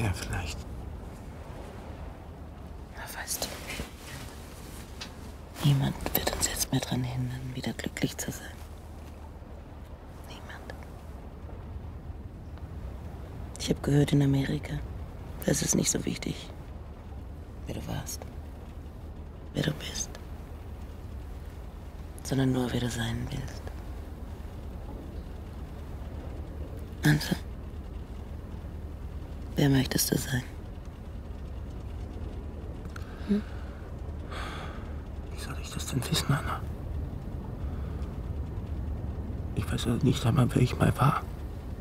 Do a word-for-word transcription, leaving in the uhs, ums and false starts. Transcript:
Ja, vielleicht. Na, weißt du, niemand wird uns jetzt mehr daran hindern, wieder glücklich zu sein. Niemand. Ich habe gehört, in Amerika, da ist es nicht so wichtig, wer du warst, wer du bist, sondern nur, wer du sein willst. Also, wer möchtest du sein? Hm? Wie soll ich das denn wissen, Anna? Ich weiß ja nicht einmal, wer ich mal war.